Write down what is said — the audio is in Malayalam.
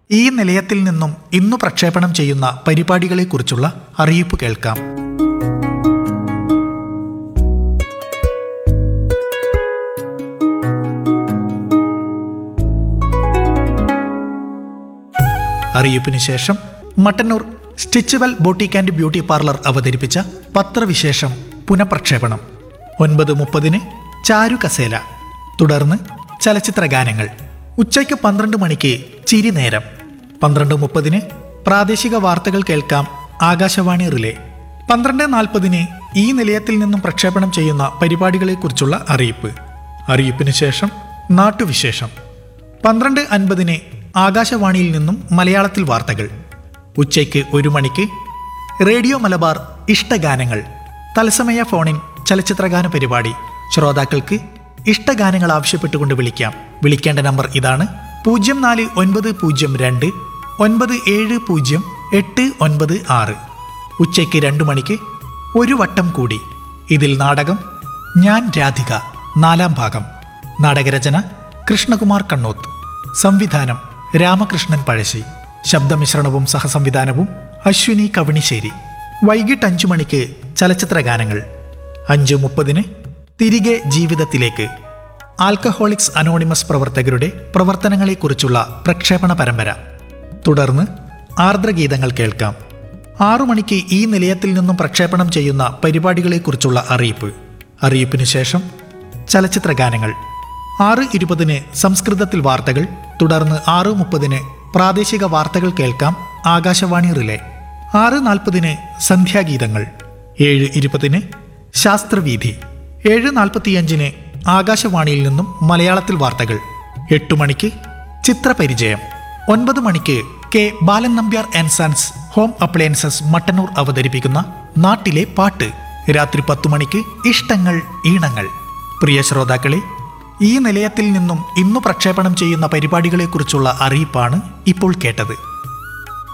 ഈ നിലയത്തിൽ നിന്നും ഇന്നു പ്രക്ഷേപണം ചെയ്യുന്ന പരിപാടികളെക്കുറിച്ചുള്ള അറിയിപ്പ് കേൾക്കാം. അറിയിപ്പിന് ശേഷം Mattannur Stitchwell boutique and beauty parlour അവതരിപ്പിച്ച പത്രവിശേഷം പുനഃപ്രക്ഷേപണം. 9:30 ചാരു കസേല. തുടർന്ന് ചലച്ചിത്ര ഗാനങ്ങൾ. ഉച്ചയ്ക്ക് 12 മണിക്ക് ചിരി നേരം. 12:30 പ്രാദേശിക വാർത്തകൾ കേൾക്കാം ആകാശവാണി റിലേ. 12:40 ഈ നിലയത്തിൽ നിന്നും പ്രക്ഷേപണം ചെയ്യുന്ന പരിപാടികളെക്കുറിച്ചുള്ള അറിയിപ്പ്. അറിയിപ്പിന് ശേഷം നാട്ടുവിശേഷം. 12:50 ആകാശവാണിയിൽ നിന്നും മലയാളത്തിൽ വാർത്തകൾ. ഉച്ചയ്ക്ക് 1 മണിക്ക് റേഡിയോ മലബാർ ഇഷ്ടഗാനങ്ങൾ. തത്സമയ ഫോണിൻ ചലച്ചിത്രഗാന പരിപാടി. ശ്രോതാക്കൾക്ക് ഇഷ്ടഗാനങ്ങൾ ആവശ്യപ്പെട്ടുകൊണ്ട് വിളിക്കാം. വിളിക്കേണ്ട നമ്പർ ഇതാണ്: 0492 970 896. ഉച്ചയ്ക്ക് 2 മണിക്ക് ഒരു വട്ടം കൂടി. ഇതിൽ നാടകം ഞാൻ രാധിക 4-ാം ഭാഗം. നാടകരചന കൃഷ്ണകുമാർ കണ്ണോത്ത്. സംവിധാനം രാമകൃഷ്ണൻ പഴശ്ശി. ശബ്ദമിശ്രണവും സഹസംവിധാനവും അശ്വിനി കവണിശ്ശേരി. വൈകിട്ട് 5 മണിക്ക് ചലച്ചിത്ര ഗാനങ്ങൾ. 5:30 തിരികെ ജീവിതത്തിലേക്ക്. ആൽക്കഹോളിക്സ് അനോണിമസ് പ്രവർത്തകരുടെ പ്രവർത്തനങ്ങളെക്കുറിച്ചുള്ള പ്രക്ഷേപണ പരമ്പര. തുടർന്ന് ആർദ്രഗീതങ്ങൾ കേൾക്കാം. 6 മണിക്ക് ഈ നിലയത്തിൽ നിന്നും പ്രക്ഷേപണം ചെയ്യുന്ന പരിപാടികളെക്കുറിച്ചുള്ള അറിയിപ്പ്. അറിയിപ്പിന് ശേഷം ചലച്ചിത്ര ഗാനങ്ങൾ. 6:20 സംസ്കൃതത്തിൽ വാർത്തകൾ. തുടർന്ന് 6:30 പ്രാദേശിക വാർത്തകൾ കേൾക്കാം ആകാശവാണി റിലേ. 6:40 സന്ധ്യാഗീതങ്ങൾ. 7:20 ശാസ്ത്രവീഥി. 7:45 ആകാശവാണിയിൽ നിന്നും മലയാളത്തിൽ വാർത്തകൾ. 8 മണിക്ക് ചിത്രപരിചയം. 9 മണിക്ക് K Balan Nambiar and sons home appliances Mattannur അവതരിപ്പിക്കുന്ന നാട്ടിലെ പാട്ട്. രാത്രി 10 മണിക്ക് ഇഷ്ടങ്ങൾ ഈണങ്ങൾ. പ്രിയ ശ്രോതാക്കളെ, ഈ നിലയത്തിൽ നിന്നും ഇന്നു പ്രക്ഷേപണം ചെയ്യുന്ന പരിപാടികളെക്കുറിച്ചുള്ള അറിയിപ്പാണ് ഇപ്പോൾ കേട്ടത്.